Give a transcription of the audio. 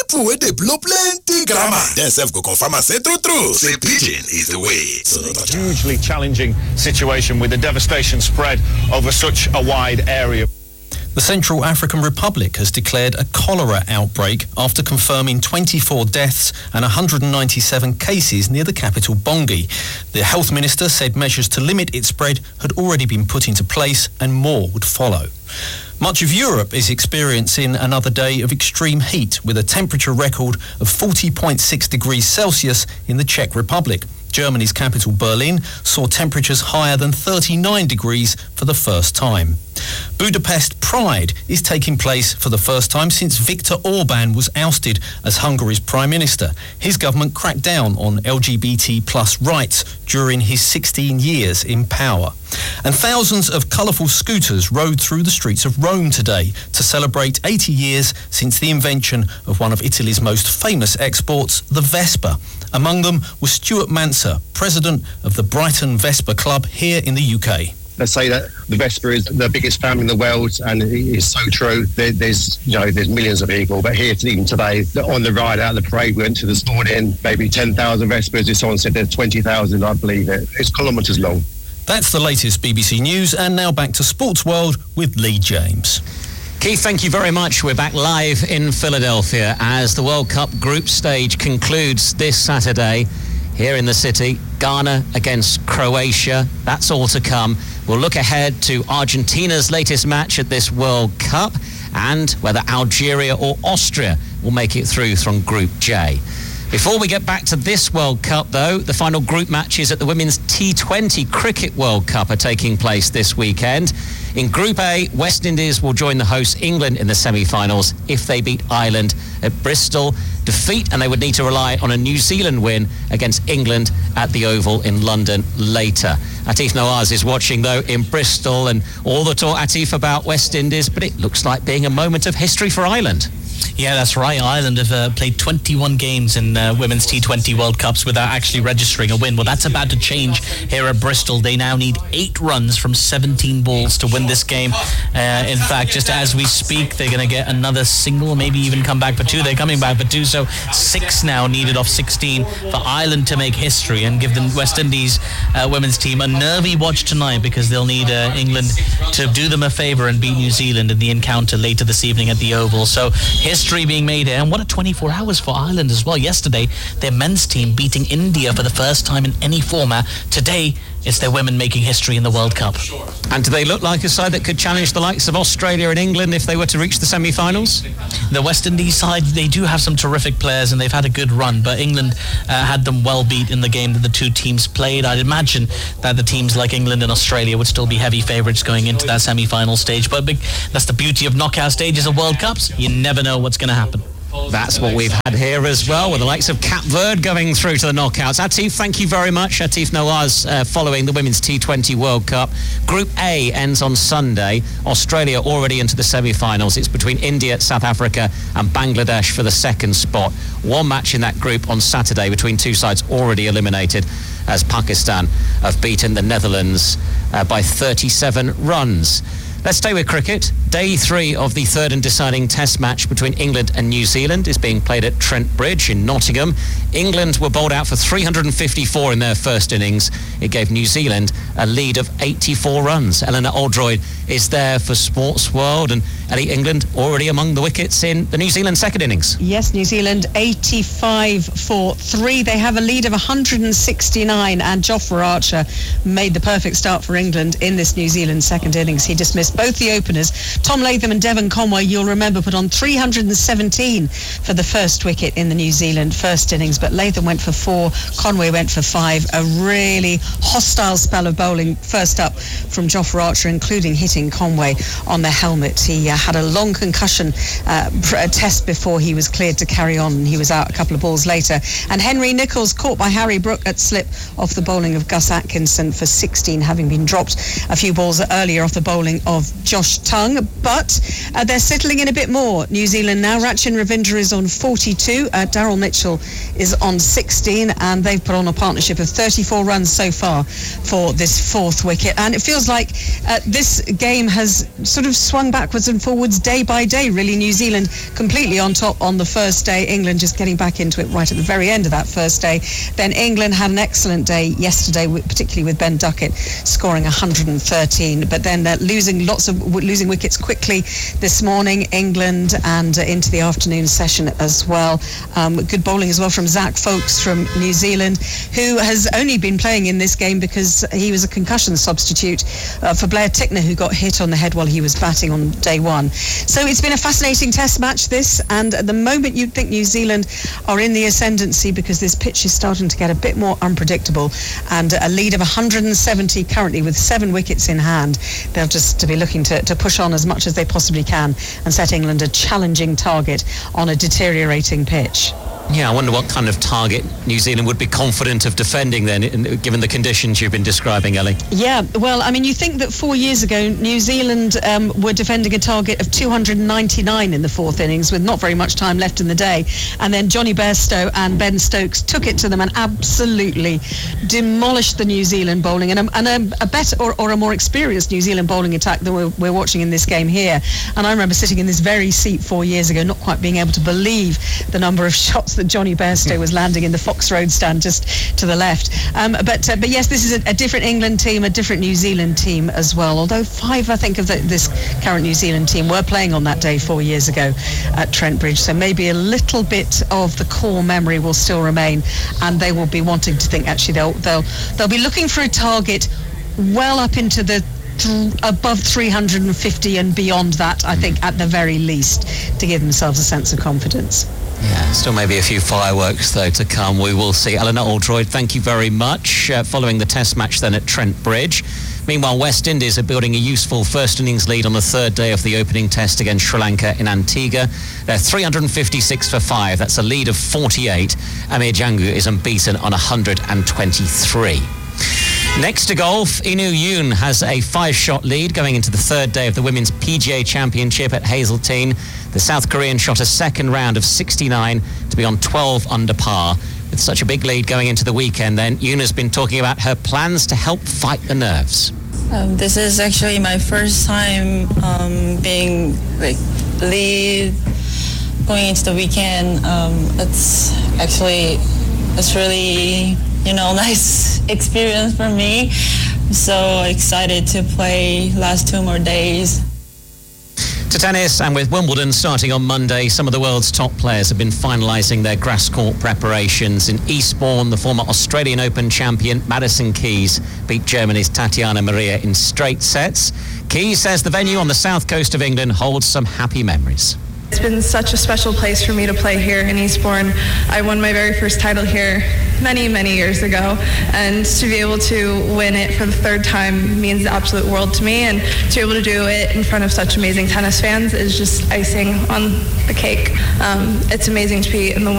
people wey dey blow plenty grammar. Dem sef go confirm and say true. Say pidgin is the way. So no touch. Hugely challenging situation with the devastation spread over such a wide area. The Central African Republic has declared a cholera outbreak after confirming 24 deaths and 197 cases near the capital Bangui. The health minister said measures to limit its spread had already been put into place and more would follow. Much of Europe is experiencing another day of extreme heat with a temperature record of 40.6 degrees Celsius in the Czech Republic. Germany's capital Berlin saw temperatures higher than 39 degrees for the first time. Budapest Pride is taking place for the first time since Viktor Orban was ousted as Hungary's Prime Minister. His government cracked down on LGBT plus rights during his 16 years in power. And thousands of colourful scooters rode through the streets of Rome today to celebrate 80 years since the invention of one of Italy's most famous exports, the Vespa. Among them was Stuart Manser, president of the Brighton Vespa Club here in the UK. Let's say that the Vespa is the biggest family in the world, and it is so true. There's millions of people, but here even today, on the ride out of the parade we went to this morning, maybe 10,000 Vespas. Someone said there's 20,000, I believe it. It's kilometres long. That's the latest BBC News, and now back to Sports World with Lee James. Keith, thank you very much. We're back live in Philadelphia as the World Cup group stage concludes this Saturday here in the city. Ghana against Croatia. That's all to come. We'll look ahead to Argentina's latest match at this World Cup and whether Algeria or Austria will make it through from Group J. Before we get back to this World Cup, though, the final group matches at the Women's T20 Cricket World Cup are taking place this weekend. In Group A, West Indies will join the host England in the semi-finals if they beat Ireland at Bristol. Defeat, and they would need to rely on a New Zealand win against England at the Oval in London later. Atif Nawaz is watching, though, in Bristol, and all the talk, Atif, about West Indies, but it looks like being a moment of history for Ireland. Yeah, that's right. Ireland have played 21 games in Women's T20 World Cups without actually registering a win. Well, that's about to change here at Bristol. They now need 8 runs from 17 balls to win this game. In fact, just as we speak, they're going to get another single, maybe even come back for 2. They're coming back for 2, so 6 now needed off 16 for Ireland to make history and give the West Indies women's team a nervy watch tonight, because they'll need England to do them a favour and beat New Zealand in the encounter later this evening at the Oval. So history being made here, and what a 24 hours for Ireland as well. Yesterday, their men's team beating India for the first time in any format. Today, it's their women making history in the World Cup. And do they look like a side that could challenge the likes of Australia and England if they were to reach the semi-finals? The West Indies side, they do have some terrific players and they've had a good run, but England had them well beat in the game that the two teams played. I'd imagine that the teams like England and Australia would still be heavy favourites going into that semi-final stage, but that's the beauty of knockout stages of World Cups. You never know what's going to happen. That's what we've had here as well, with the likes of Cape Verde going through to the knockouts. Atif, thank you very much. Atif Nawaz following the Women's T20 World Cup. Group A ends on Sunday. Australia already into the semi-finals. It's between India, South Africa and Bangladesh for the second spot. One match in that group on Saturday between two sides already eliminated, as Pakistan have beaten the Netherlands by 37 runs. Let's stay with cricket. Day 3 of the third and deciding test match between England and New Zealand is being played at Trent Bridge in Nottingham. England were bowled out for 354 in their first innings. It gave New Zealand a lead of 84 runs. Eleanor Oldroyd is there for Sports World. And Ellie, England already among the wickets in the New Zealand second innings. Yes, New Zealand 85 for 3. They have a lead of 169, and Jofra Archer made the perfect start for England in this New Zealand second innings. He dismissed both the openers. Tom Latham and Devon Conway, you'll remember, put on 317 for the first wicket in the New Zealand first innings, but Latham went for 4, Conway went for 5. A really hostile spell of bowling first up from Jofra Archer, including hitting Conway on the helmet. He had a long concussion test before he was cleared to carry on, and he was out a couple of balls later. And Henry Nicholls caught by Harry Brook at slip off the bowling of Gus Atkinson for 16, having been dropped a few balls earlier off the bowling of Josh Tongue. but they're settling in a bit more. New Zealand now. Rachin Ravindra is on 42. Daryl Mitchell is on 16, and they've put on a partnership of 34 runs so far for this fourth wicket. And it feels like this game has sort of swung backwards and forwards day by day, really. New Zealand completely on top on the first day. England just getting back into it right at the very end of that first day. Then England had an excellent day yesterday, particularly with Ben Duckett scoring 113. But then losing wickets quickly this morning, England, and into the afternoon session as well. Good bowling as well from Zach Folkes from New Zealand, who has only been playing in this game because he was a concussion substitute for Blair Tickner, who got hit on the head while he was batting on day one. So it's been a fascinating test match, this, and at the moment you'd think New Zealand are in the ascendancy because this pitch is starting to get a bit more unpredictable, and a lead of 170 currently with 7 wickets in hand. They'll just to be looking to push on as much as they possibly can and set England a challenging target on a deteriorating pitch. Yeah, I wonder what kind of target New Zealand would be confident of defending then, given the conditions you've been describing, Ellie. Yeah, well, I mean, you think that 4 years ago New Zealand were defending a target of 299 in the fourth innings with not very much time left in the day, and then Johnny Bairstow and Ben Stokes took it to them and absolutely demolished the New Zealand bowling, and a better or a more experienced New Zealand bowling attack than we're watching in this game here. And I remember sitting in this very seat 4 years ago, not quite being able to believe the number of shots that Johnny Bairstow was landing in the Fox Road stand just to the left. But yes, this is a different England team, a different New Zealand team as well. Although 5, I think, of this current New Zealand team were playing on that day 4 years ago at Trent Bridge. So maybe a little bit of the core memory will still remain, and they will be wanting to think actually they'll be looking for a target well up into the above 350 and beyond that, I think, at the very least, to give themselves a sense of confidence. Yeah, still maybe a few fireworks, though, to come. We will see. Eleanor Aldroyd, thank you very much. Following the test match then at Trent Bridge. Meanwhile, West Indies are building a useful first innings lead on the third day of the opening test against Sri Lanka in Antigua. They're 356 for 5. That's a lead of 48. Amir Jangu is unbeaten on 123. Next to golf, Inu Yoon has a 5-shot lead going into the third day of the Women's PGA Championship at Hazeltine. The South Korean shot a second round of 69 to be on 12 under par. With such a big lead going into the weekend, then, Yoon has been talking about her plans to help fight the nerves. This is actually my first time being lead going into the weekend. It's really nice experience for me. I'm so excited to play last 2 more days. To tennis, and with Wimbledon starting on Monday, some of the world's top players have been finalising their grass court preparations. In Eastbourne, the former Australian Open champion Madison Keys beat Germany's Tatiana Maria in straight sets. Keys says the venue on the south coast of England holds some happy memories. It's been such a special place for me to play here in Eastbourne. I won my very first title here many, many years ago, and to be able to win it for the third time means the absolute world to me, and to be able to do it in front of such amazing tennis fans is just icing on the cake. It's amazing to be in the